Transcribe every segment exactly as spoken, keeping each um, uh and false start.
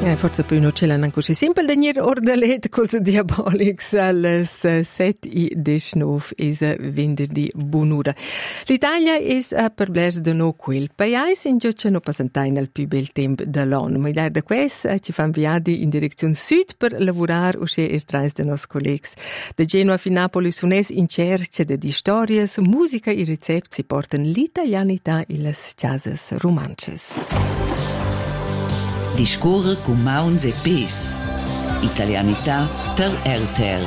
Eh, forse più non ce l'hanno così sempre da niente ordalet col Diabolix alle sette e diciannove is venerdì buon'ora. L'Italia is a per blers de no quel paese in gioccia no passantai nel più bel tempo dell'anno. Ma da da quest ci fan viadi in direzione sud per lavorare usce ir trais de nos collegs. Da Genova fin Napoli sunes in cerca de di storie, musica e recept si portano l'italianità e las jazzes romances. Discorre con Mauns e Pes. Italianità ter erter.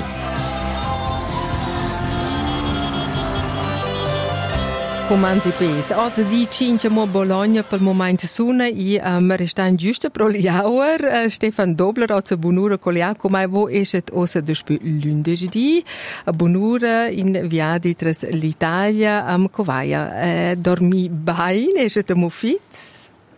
Comanzi Pes. Oggi di cinque mo Bologna per momento suna e um, restan giusto pro l'hour. Uh, Stefan Dobler oggi buonura con l'ia. Come vo esce ossa de spi lunedì. Buonura in viadi tras l'Italia. Um, Covaia. Uh, dormi bene? Esce te mo fit?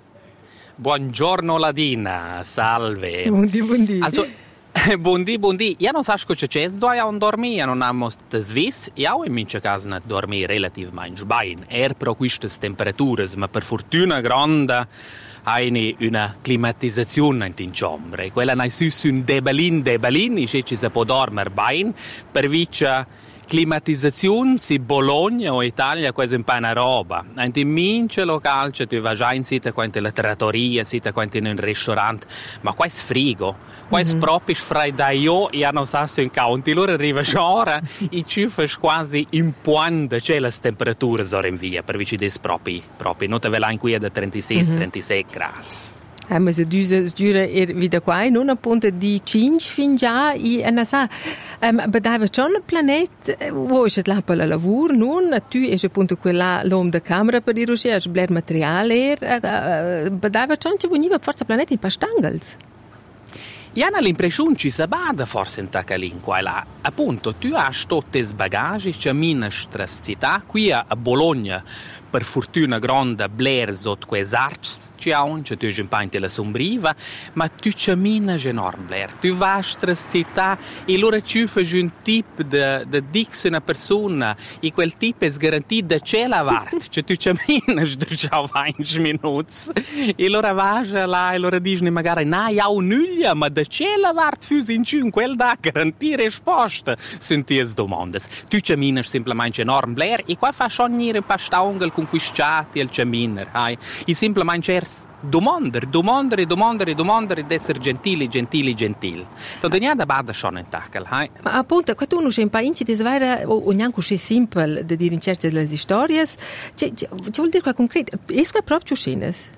Buongiorno Ladina, salve. Buondì, buondì. Also, buondì, buondì. Ja non saš, če čez doja on dormi, ja non amo svis, ja in mince casa net dormi relativ manj bain. Er pro quistes temperaturas, ma per fortuna grande hai una climatizzazione in ciombre. Quella nai sus un debelin debelin, e ci si può dormire bain, per vice climatizzazione si Bologna o Italia quasi un po' una roba. Anche in mince locale c'è tu vai già in sita quante la trattoria, sita quante in un ristorante, ma qua è sfrigo. Qua è mm-hmm. proprio sfraidaio e hanno sasso in county. Loro arriva ora e ci fai quasi in pointe c'è le temperature ora in via, per vici des proprio, proprio. Non te ve l'hai qui da trentasei trentasei gradi. Eh, ma se düse dure er wieder qua non appunto di cinque fin già e na sa um, bedava già un planet wo is het la per la lavoro non tu is appunto quella l'om de camera per ir uscire bler materiale er uh, bedava già che veniva forza planet in pastangels. Ja na l'impressione ci sa bada forse in tacalin qua e là. Appunto, tu hai tutti i bagaggi che minas tras città qui a Bologna. Per fortuna grande bler sot quei arcs ci ha un, che tu hai un po' in la sombriva, ma tu ci minas enorme bler. Tu vai tras città e loro ci fai un tipo de, de dix una persona e quel tipo è garantito da c'è la vart, che tu ci minas da già venti minuti. E loro vai là e loro dicono magari na ja un'uglia, ma da c'è la vart fus in ciun quel da garantire risposta. Senties domandas. Tu ci minas semplicemente enorme bler e qua fa sciogner un po' staungel con quisciati al caminer, hai. E semplicemente ers domandere, domandere, domandere, domandere ed essere gentili, gentili, gentili. Tanto non è da bada schon in tackel, hai. Ma appunto, quando uno c'è un po' in città, è neanche così semplice di dire in certe delle storie, ci vuol dire qua concreto, è proprio scenes.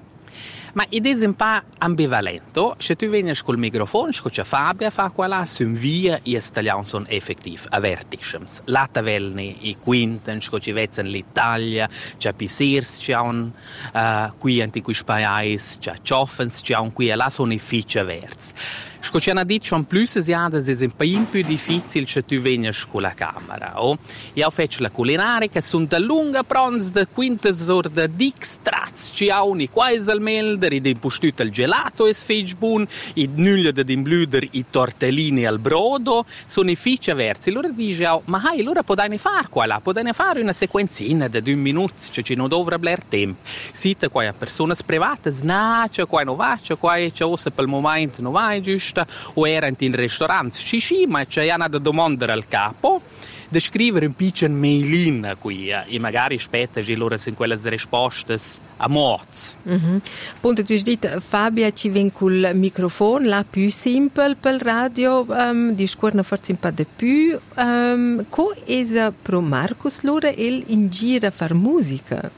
Ma ed è un po' ambivalente. Se tu vieni col microfono, c'è Fabia fa qua là, sono via e stagliamo sono effettivi, avertiscems. La tavelni, i quinten, c'è vezzan l'Italia, c'è Pisirs, c'è un uh, qui in quei paesi, c'è Cioffens, c'è un qui e là sono i fici averts. Sco ci hanno detto in plus siades è un po' più difficile se tu vieni con la camera. Oh? Io faccio la culinaria, sono da lunga pronz da quintas or da dix traz, ci ha un quasi al melder, ed impostut il gelato è sfegbun, ed nulla da imblüder i tortellini al brodo, sono i fici aversi. Allora dice, oh, ma hai, allora potete fare qua là, potete fare una sequenzina da due minuti, cioè ci non dovrà bler tempo. Siete qua a persone private, snaccia, qua non va, qua c'è ossa per il momento non va, giusto? O erano in ristoranti, sì sì, ma c'è una da domandare al capo, da scrivere un piccolo mailin qui, eh, e magari aspetta che loro sono quelle risposte a moz. Mm-hmm. Appunto, tu hai detto, Fabia ci viene col microfono, la più semplice per il radio, um, discorre forse un po' di più. Um, co è pro Marcus loro il in giro a fare musica?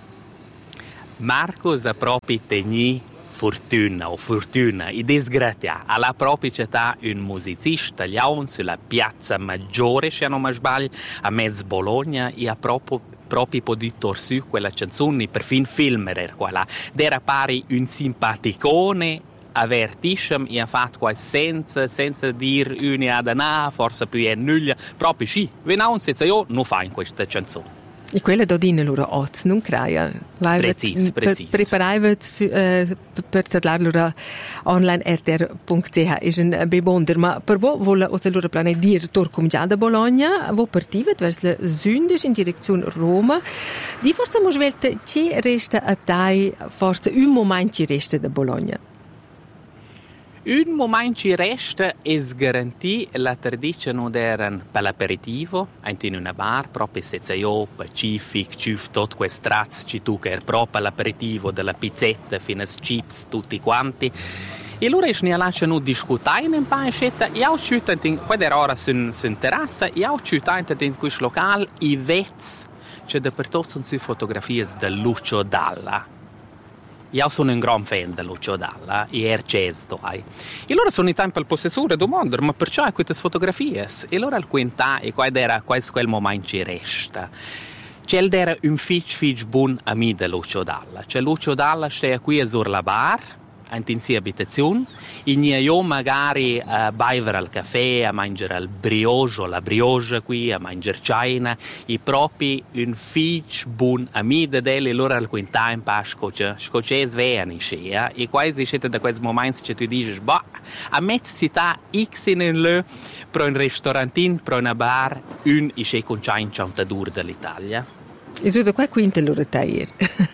Marcus ha proprio tegni fortuna o fortuna e disgrazia alla propria città un musicista italiano sulla piazza Maggiore se non mi sbaglio a mezzo Bologna e ha proprio proprio potuto su quella canzone perfino filmare quella era pari un simpaticone avertisce e ha fatto qua senza senza dire una ad una forse più è nulla proprio sì venau senza io non fa in questa canzone. E quella da dire loro oz, non creia. Precis, precis. Preparaiva uh, per tradlar loro online r t r punto c h è un bebonder, ma per voi vuole ossa loro plane dir tor com già da Bologna, vo partivet vers la sündisch in direzione Roma. Di forza mo svelte ci resta a tai forse un moment ci resta da Bologna. Un momento ci resta è garantire la tradizione d'eran per l'aperitivo, in una bar, proprio senza io, pacific, ciuf, tutto questo trazzo, ci tu che è proprio l'aperitivo della pizzetta, fino a chips, tutti quanti. E allora ne lasciano discutere un po' e scetta, io ho ciuto in quella ora su terrazza, io ho ciuto in questo locale i vezzi, cioè dappertutto sono su fotografie di Lucio Dalla. Io sono un gran fan di Lucio Dalla e er cesto. E allora sono in tempo al possessore domandare, ma perciò hai queste fotografie? E allora al quinta e qua era questo quel momento ci resta. C'è era un fic fic buon amico di Lucio Dalla. Cioè Lucio Dalla sta qui a sur la bar, in sua abitazione, e io magari a bere al caffè, a mangiare il brioche, la brioche qui, a mangiare cena, e proprio un fic buon amico delle loro al quinta in pasco, scocese veni, e quasi siete da questi momenti che tu dici, bah, a me si sta X in le per un ristorantino, per una bar, un e c'è con c'è in ciantadur dell'Italia. E su da qua quinta loro tagliere.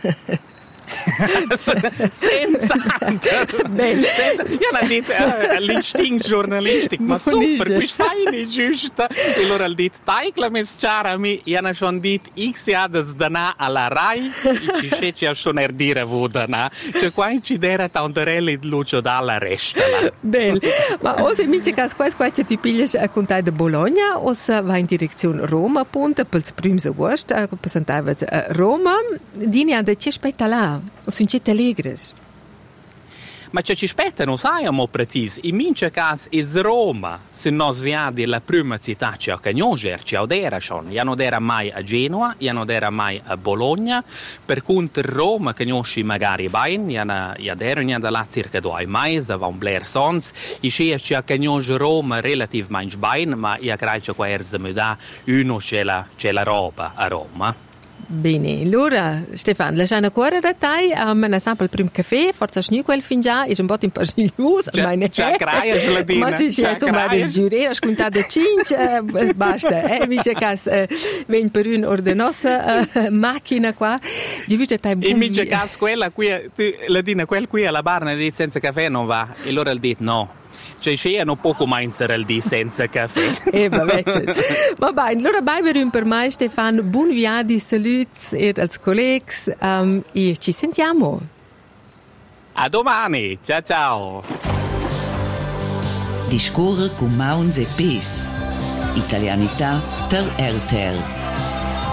senza bene senza io l'ho detto uh, l'istinto giornalistico ma super questo fai giusto e allora ho detto dai che la mesciara mi io ne ho detto x ad sdana alla Rai e ci ci sono a dire vodana cioè qua ci dera tantarelli di Lucio Dalla resta bene ma o se mi dice che questo qua ti piglia a contare di Bologna o se va in direzione Roma appunto per il primo agosto presentava Roma dini ad ci aspetta là o sono città allegri? Ma ci aspetta, non sappiamo preciso. In mince caso è Roma, se non svedi la prima città che ho conosciuto, che ho detto, io non ero mai a Genova, io non ero mai a Bologna, per cui Roma conosci magari bene, io ero da là circa due mesi, avevo un Blair Sons, e ci ho conosciuto Roma relativamente bene, ma io credo che qua era da uno c'è la, c'è la roba a Roma. Bene, allora Stefan, lasciamo ancora da te, um, ne sempre il primo caffè, forse non quel fin già, è un po' impassiglioso, ma ne è. C'è Sladina. Ma sì, c'è insomma del giurere, ascoltate cinque, basta, eh, mi dice che eh, vieni per un or de nostra uh, macchina qua, di vice te e mi dice che quella qui, Ladina, quel qui alla bar ne dice senza caffè non va, e allora il dit no. Cioè c'erano poco mainzer al di senza caffè. Eh, vabbè. Va bene, allora vai per me Stefan, buon viaggio, saluti e als colleghi um, e ci sentiamo. A domani, ciao ciao. Discorre con Mauns e Pes. Italianità ter R T L.